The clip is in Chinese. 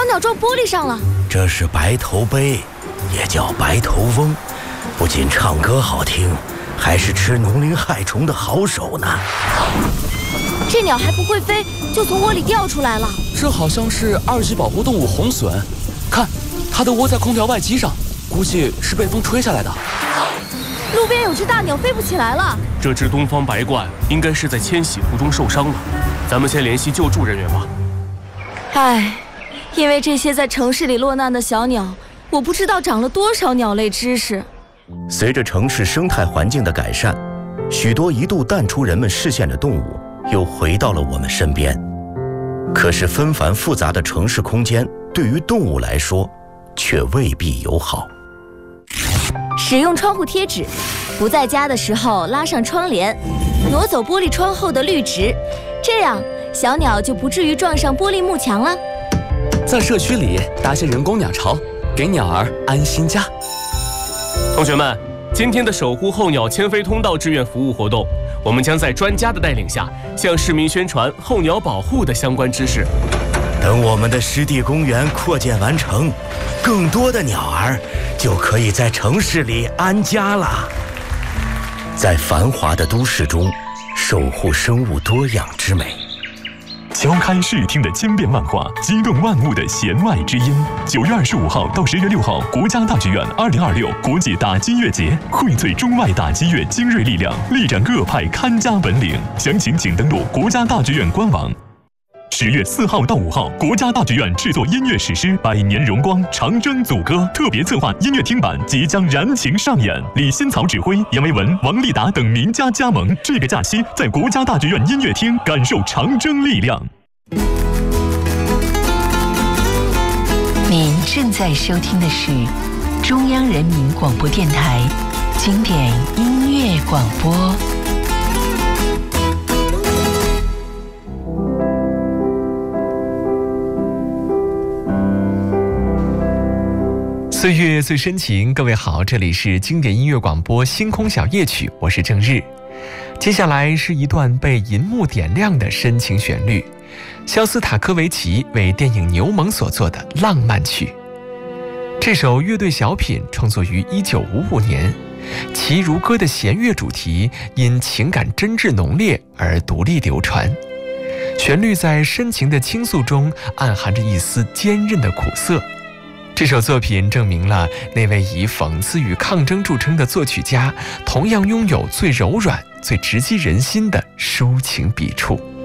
鸟撞玻璃上了。 这是白头鹎，也叫白头翁，不仅唱歌好听，还是吃农林害虫的好手呢。 这鸟还不会飞，就从窝里掉出来了。 这好像是2级保护动物红隼，看，它的窝在空调外机上，估计是被风吹下来的。 路边有只大鸟飞不起来了。 这只东方白鹳应该是在迁徙途中受伤了，咱们先联系救助人员吧。 唉，因为这些在城市里落难的小鸟，我不知道长了多少鸟类知识。 随着城市生态环境的改善，许多一度淡出人们视线的动物又回到了我们身边。可是纷繁复杂的城市空间对于动物来说却未必友好。 使用窗户贴纸，不在家的时候拉上窗帘，挪走玻璃窗后的绿植，这样小鸟就不至于撞上玻璃幕墙了。 在社区里搭些人工鸟巢，给鸟儿安心家。 同学们，今天的守护候鸟迁飞通道志愿服务活动，我们将在专家的带领下，向市民宣传候鸟保护的相关知识。 等我们的湿地公园扩建完成，更多的鸟儿就可以在城市里安家了。在繁华的都市中，守护生物多样之美。 敲开视听的千变万化，激动万物的弦外之音。9月25号到10月6号，国家大剧院2026国际打击乐节，荟萃中外打击乐精锐力量，力展各派看家本领。详情请登录国家大剧院官网。10月4号到5号，国家大剧院制作音乐史诗《百年荣光·长征组歌》特别策划音乐厅版即将燃情上演，李新草指挥，杨维文、王立达等名家加盟。这个假期在国家大剧院音乐厅感受长征力量。 您正在收听的是中央人民广播电台经典音乐广播。 岁月最深情，各位好，这里是经典音乐广播星空小夜曲，我是郑日。接下来是一段被银幕点亮的深情旋律，肖斯塔科维奇为电影《牛虻》所作的浪漫曲。这首乐队小品创作于1955年，其如歌的弦乐主题因情感真挚浓烈而独立流传，旋律在深情的倾诉中暗含着一丝坚韧的苦涩。这首作品证明了那位以讽刺与抗争著称的作曲家同样拥有最柔软、最直击人心的抒情笔触。